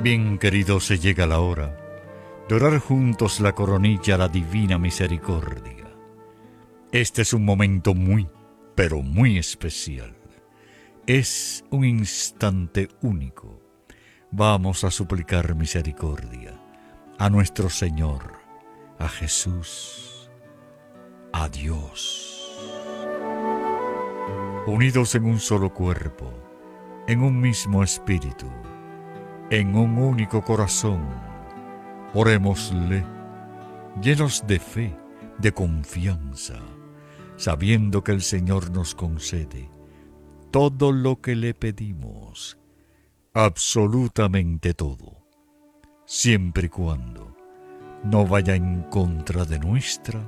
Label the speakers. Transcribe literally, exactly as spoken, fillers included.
Speaker 1: Bien, queridos, se llega la hora de orar juntos la coronilla a la divina misericordia. Este es un momento muy, pero muy especial. Es un instante único. Vamos a suplicar misericordia a nuestro Señor, a Jesús, a Dios. Unidos en un solo cuerpo, en un mismo espíritu, en un único corazón, orémosle, llenos de fe, de confianza, sabiendo que el Señor nos concede todo lo que le pedimos, absolutamente todo, siempre y cuando no vaya en contra de nuestra